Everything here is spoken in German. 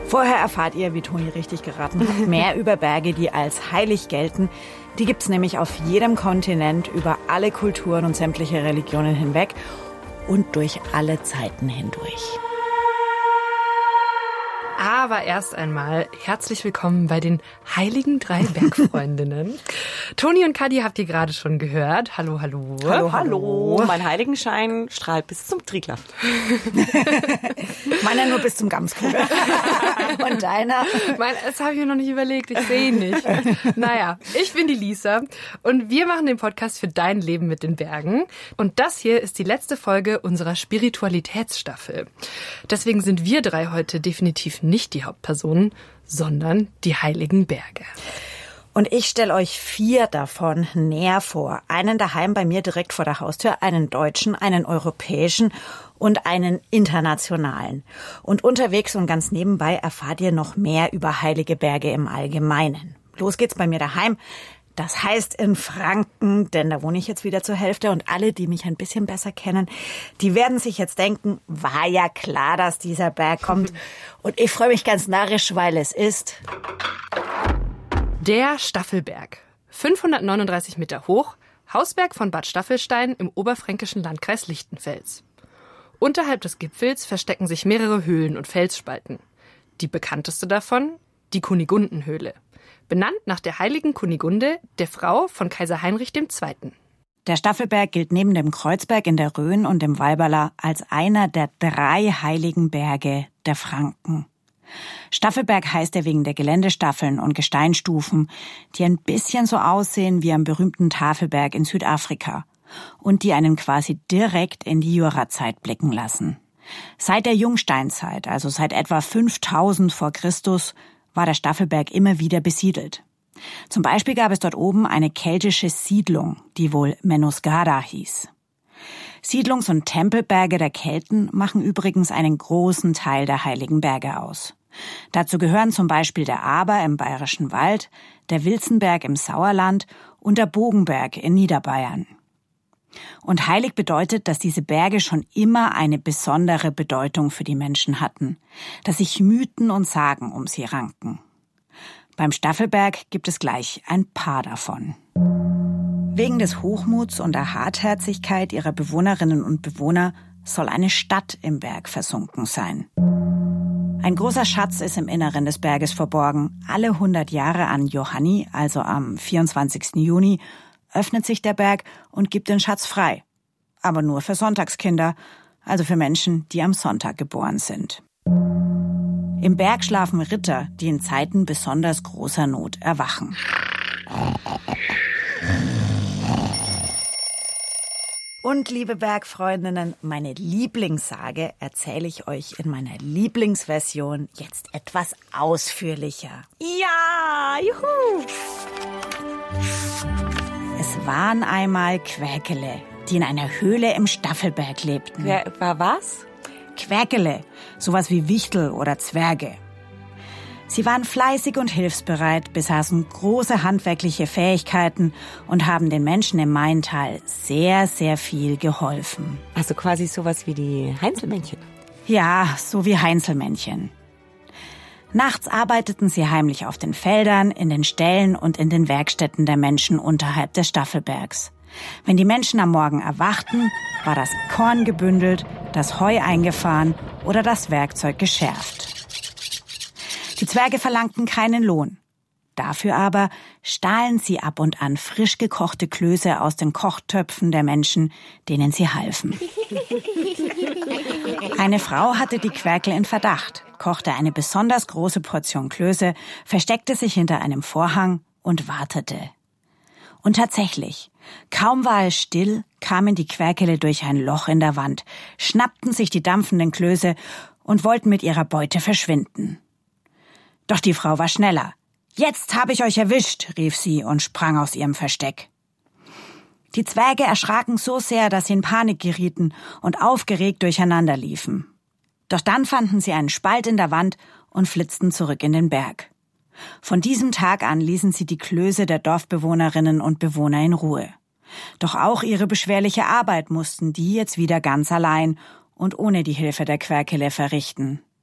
Vorher erfahrt ihr, wie Toni richtig geraten hat, mehr über Berge, die als heilig gelten. Die gibt's nämlich auf jedem Kontinent, über alle Kulturen und sämtliche Religionen hinweg und durch alle Zeiten hindurch. Aber erst einmal herzlich willkommen bei den Heiligen Drei Bergfreundinnen. Toni und Kadi habt ihr gerade schon gehört. Hallo, hallo. Hallo, hallo. Mein Heiligenschein strahlt bis zum Triglav. Meiner nur bis zum Gamskrug. Und deiner? Das habe ich mir noch nicht überlegt. Ich sehe ihn nicht. Naja, ich bin die Lisa und wir machen den Podcast für dein Leben mit den Bergen. Und das hier ist die letzte Folge unserer Spiritualitätsstaffel. Deswegen sind wir drei heute definitiv nicht die Hauptpersonen, sondern die Heiligen Berge. Und ich stelle euch 4 davon näher vor. Einen daheim bei mir direkt vor der Haustür, einen deutschen, einen europäischen und einen internationalen. Und unterwegs und ganz nebenbei erfahrt ihr noch mehr über heilige Berge im Allgemeinen. Los geht's bei mir daheim. Das heißt in Franken, denn da wohne ich jetzt wieder zur Hälfte und alle, die mich ein bisschen besser kennen, die werden sich jetzt denken, war ja klar, dass dieser Berg kommt. Und ich freue mich ganz narrisch, weil es ist der Staffelberg. 539 Meter hoch, Hausberg von Bad Staffelstein im oberfränkischen Landkreis Lichtenfels. Unterhalb des Gipfels verstecken sich mehrere Höhlen und Felsspalten. Die bekannteste davon, die Kunigundenhöhle. Benannt nach der heiligen Kunigunde, der Frau von Kaiser Heinrich II. Der Staffelberg gilt neben dem Kreuzberg in der Rhön und dem Walberla als einer der 3 heiligen Berge der Franken. Staffelberg heißt er wegen der Geländestaffeln und Gesteinsstufen, die ein bisschen so aussehen wie am berühmten Tafelberg in Südafrika und die einen quasi direkt in die Jurazeit blicken lassen. Seit der Jungsteinzeit, also seit etwa 5000 vor Christus, war der Staffelberg immer wieder besiedelt. Zum Beispiel gab es dort oben eine keltische Siedlung, die wohl Menosgada hieß. Siedlungs- und Tempelberge der Kelten machen übrigens einen großen Teil der Heiligen Berge aus. Dazu gehören zum Beispiel der Aber im Bayerischen Wald, der Wilzenberg im Sauerland und der Bogenberg in Niederbayern. Und heilig bedeutet, dass diese Berge schon immer eine besondere Bedeutung für die Menschen hatten, dass sich Mythen und Sagen um sie ranken. Beim Staffelberg gibt es gleich ein paar davon. Wegen des Hochmuts und der Hartherzigkeit ihrer Bewohnerinnen und Bewohner soll eine Stadt im Berg versunken sein. Ein großer Schatz ist im Inneren des Berges verborgen. Alle 100 Jahre an Johanni, also am 24. Juni, öffnet sich der Berg und gibt den Schatz frei. Aber nur für Sonntagskinder, also für Menschen, die am Sonntag geboren sind. Im Berg schlafen Ritter, die in Zeiten besonders großer Not erwachen. Und liebe Bergfreundinnen, meine Lieblingssage erzähle ich euch in meiner Lieblingsversion jetzt etwas ausführlicher. Ja, juhu! Es waren einmal Quäkele, die in einer Höhle im Staffelberg lebten. Wer war was? Quäkele, sowas wie Wichtel oder Zwerge. Sie waren fleißig und hilfsbereit, besaßen große handwerkliche Fähigkeiten und haben den Menschen im Maintal sehr, sehr viel geholfen. Also quasi sowas wie die Heinzelmännchen. Ja, so wie Heinzelmännchen. Nachts arbeiteten sie heimlich auf den Feldern, in den Ställen und in den Werkstätten der Menschen unterhalb des Staffelbergs. Wenn die Menschen am Morgen erwachten, war das Korn gebündelt, das Heu eingefahren oder das Werkzeug geschärft. Die Zwerge verlangten keinen Lohn. Dafür aber stahlen sie ab und an frisch gekochte Klöße aus den Kochtöpfen der Menschen, denen sie halfen. Eine Frau hatte die Quäkel in Verdacht, kochte eine besonders große Portion Klöße, versteckte sich hinter einem Vorhang und wartete. Und tatsächlich, kaum war es still, kamen die Quäkele durch ein Loch in der Wand, schnappten sich die dampfenden Klöße und wollten mit ihrer Beute verschwinden. Doch die Frau war schneller. »Jetzt habe ich euch erwischt«, rief sie und sprang aus ihrem Versteck. Die Zwerge erschraken so sehr, dass sie in Panik gerieten und aufgeregt durcheinander liefen. Doch dann fanden sie einen Spalt in der Wand und flitzten zurück in den Berg. Von diesem Tag an ließen sie die Klöße der Dorfbewohnerinnen und Bewohner in Ruhe. Doch auch ihre beschwerliche Arbeit mussten die jetzt wieder ganz allein und ohne die Hilfe der Quäkele verrichten.